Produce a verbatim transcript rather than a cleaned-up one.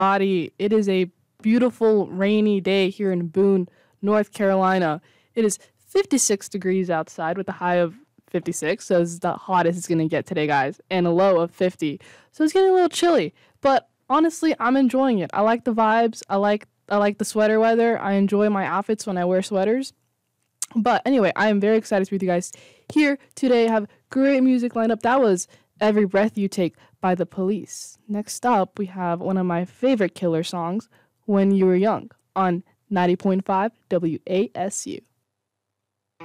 Body. It is a beautiful rainy day here in Boone, North Carolina. It is fifty-six degrees outside with a high of fifty-six, so it's the hottest it's going to get today, guys, and a low of fifty. So it's getting a little chilly, but honestly, I'm enjoying it. I like the vibes. I like I like the sweater weather. I enjoy my outfits when I wear sweaters. But anyway, I am very excited to be with you guys here today. I have great music lined up. That was Every Breath You Take by The Police. Next up, we have one of my favorite Killer songs, When You Were Young, on ninety point five W A S U.